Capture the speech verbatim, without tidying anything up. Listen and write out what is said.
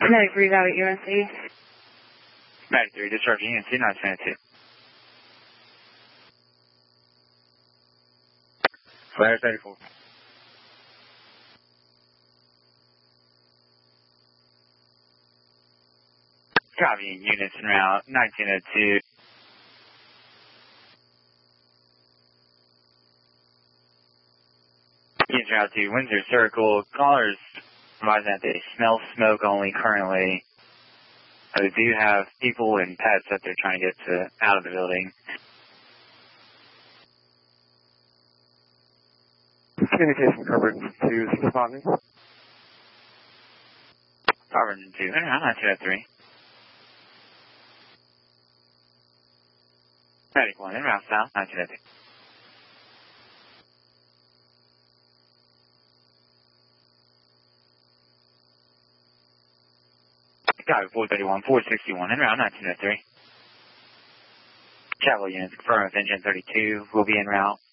Medic reroute at U N C. Medic three, discharge U N C nine seven two. Flare thirty-four. Copy, units en route, nineteen oh two. Units en route to Windsor Circle. Callers advising that they smell smoke only currently. Uh, we do have people and pets that they're trying to get to out of the building. Communication coverage two, responding. Coverage two, and around nine two oh three. Medic one, en route south, nine two oh three. Copy, four thirty-one, four sixty-one, en route, nineteen oh three. Travel units confirmed with engine thirty-two will be en route.